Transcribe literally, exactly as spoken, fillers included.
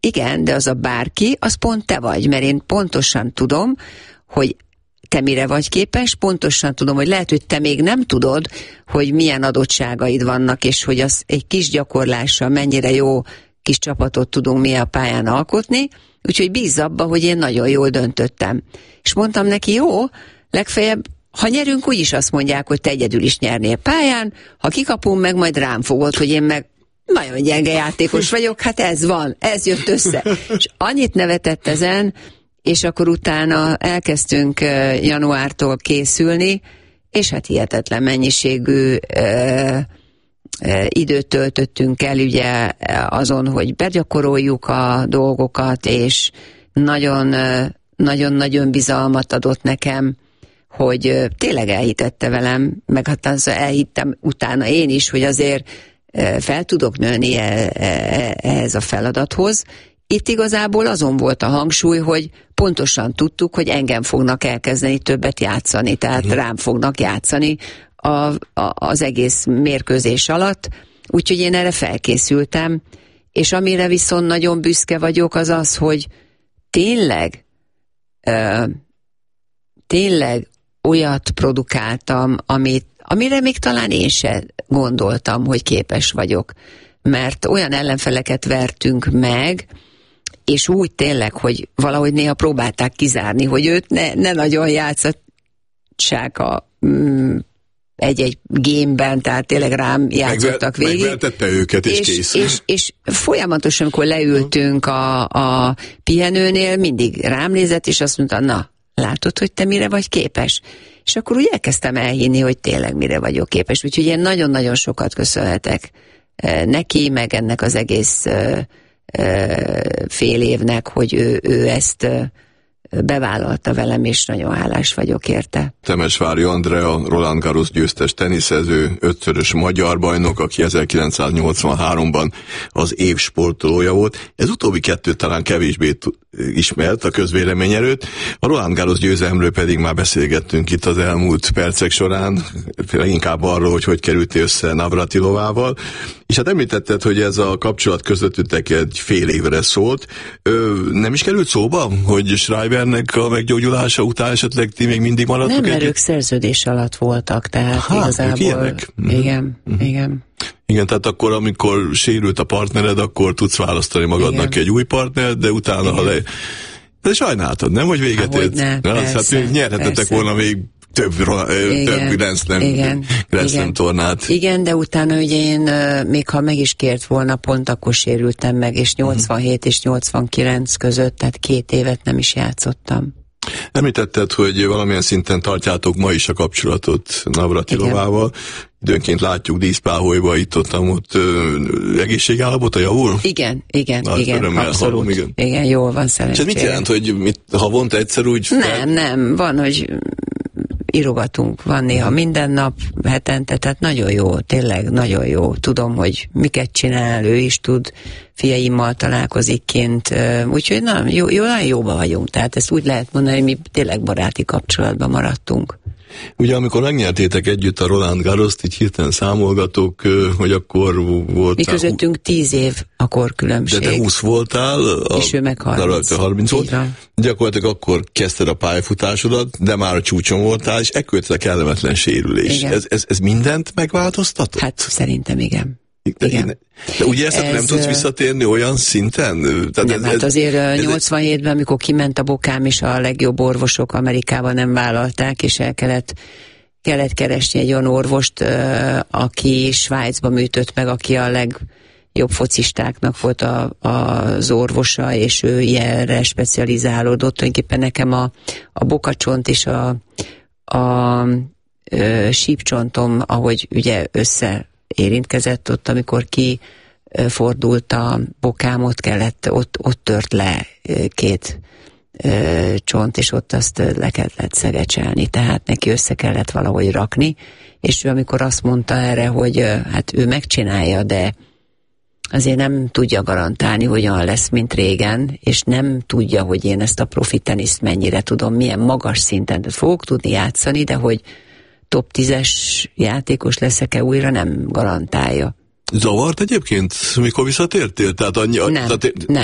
igen, de az a bárki, az pont te vagy, mert én pontosan tudom, hogy te mire vagy képes, pontosan tudom, hogy lehet, hogy te még nem tudod, hogy milyen adottságaid vannak, és hogy az egy kis gyakorlással mennyire jó kis csapatot tudunk mi a pályán alkotni, úgyhogy bízz abba, hogy én nagyon jól döntöttem. És mondtam neki, jó, legfeljebb, ha nyerünk, úgyis azt mondják, hogy te egyedül is nyernél pályán, ha kikapom, meg majd rám fogod, hogy én meg nagyon gyenge játékos vagyok, hát ez van, ez jött össze. És annyit nevetett ezen, és akkor utána elkezdtünk januártól készülni, és hát hihetetlen mennyiségű ö, ö, időt töltöttünk el ugye azon, hogy begyakoroljuk a dolgokat, és nagyon, nagyon-nagyon bizalmat adott nekem, hogy tényleg elhitette velem, meg hát az elhittem utána én is, hogy azért fel tudok nőni ehhez a feladathoz. Itt igazából azon volt a hangsúly, hogy pontosan tudtuk, hogy engem fognak elkezdeni többet játszani, tehát rám fognak játszani a, a, az egész mérkőzés alatt, úgyhogy én erre felkészültem, és amire viszont nagyon büszke vagyok, az az, hogy tényleg ö, tényleg olyat produkáltam, amit, amire még talán én se gondoltam, hogy képes vagyok, mert olyan ellenfeleket vertünk meg, és úgy tényleg, hogy valahogy néha próbálták kizárni, hogy őt ne, ne nagyon játszatsák a mm, egy-egy gémben, tehát tényleg rám játszottak végig. Megvertette őket, és, és kész. És, és folyamatosan, amikor leültünk a, a pihenőnél, mindig rám nézett, és azt mondta, na, látod, hogy te mire vagy képes? És akkor úgy elkezdtem elhinni, hogy tényleg mire vagyok képes. Úgyhogy én nagyon-nagyon sokat köszönhetek neki, meg ennek az egész fél évnek, hogy ő, ő ezt bevállalta velem, és nagyon hálás vagyok érte. Temesvári Andrea, Roland Garros győztes teniszező, ötszörös magyar bajnok, aki ezerkilencszáznyolcvanháromban az év sportolója volt. Ez utóbbi kettő talán kevésbé ismert a közvélemény előtt. A Roland Garros győzelemről pedig már beszélgettünk itt az elmúlt percek során, inkább arról, hogy hogy kerültél össze Navratilovával. És hát említetted, hogy ez a kapcsolat közöttük egy fél évre szólt. Ö, nem is került szóba, hogy Schreibernek a meggyógyulása után esetleg ti még mindig maradtok? Nem, mert ők szerződés alatt voltak, tehát Há, igazából... Igen, mm. igen. Igen, tehát akkor, amikor sérült a partnered, akkor tudsz választani magadnak igen. egy új partnert, de utána, igen. ha le... De sajnáltad, nem, hogy véget ért? Ne, Na, persze, hát még nyerhetettek persze. volna még több, igen, több Grand Slam, igen, Grand Slam tornát. Igen, de utána ugye én, még ha meg is kért volna, pont akkor sérültem meg, és nyolcvanhét uh-huh. és nyolcvankilenc között, tehát két évet nem is játszottam. Említetted, hogy valamilyen szinten tartjátok ma is a kapcsolatot Navratilovával. Időnként látjuk díszpáholyba, itt-ott, ott egészségállapota javul? Igen, igen, Na, igen, abszolút. Hallom, igen. igen, jól van szerencsére. És ez mit jelent, hogy mit, havonta egyszer úgy... Nem, fel... nem, van, hogy írogatunk, van néha minden nap, hetente, tehát nagyon jó, tényleg nagyon jó. Tudom, hogy miket csinál, ő is tud, fiaimmal találkozik kint, úgyhogy na, jó, jó, nagyon jóba vagyunk, tehát ezt úgy lehet mondani, hogy mi tényleg baráti kapcsolatban maradtunk. Ugye amikor megnyertétek együtt a Roland Garrost, így hirtelen számolgatok, hogy akkor voltál... Mi közöttünk tíz év a korkülönbség. De te húsz voltál. A, és ő meg harminc. harminc volt. Gyakorlatilag akkor kezdted a pályafutásodat, de már a csúcson voltál, és ekkor a kellemetlen sérülés. Ez, ez, ez mindent megváltoztatott? Hát szerintem igen. De, igen. de ugye ezt ez, nem tudsz visszatérni olyan szinten? Tehát nem, ez, hát azért ez, nyolcvanhétben, amikor kiment a bokám, és a legjobb orvosok Amerikában nem vállalták, és el kellett, kellett keresni egy olyan orvost, aki Svájcba műtött meg, aki a legjobb focistáknak volt a, a, az orvosa, és ő ilyenre specializálódott. Tulajdonképpen nekem a, a bokacsont és a, a, a sípcsontom, ahogy ugye össze érintkezett ott, amikor kifordult a bokám, ott kellett, ott, ott tört le két ö, csont, és ott azt le kellett szegecselni, tehát neki össze kellett valahogy rakni, és ő amikor azt mondta erre, hogy ö, hát ő megcsinálja, de azért nem tudja garantálni, hogyan lesz, mint régen, és nem tudja, hogy én ezt a profi teniszt mennyire tudom, milyen magas szinten, tehát fogok tudni játszani, de hogy top tízes játékos leszek-e újra, nem garantálja. Zavart egyébként, mikor visszatértél? Tehát annyi, nem, tehát, nem.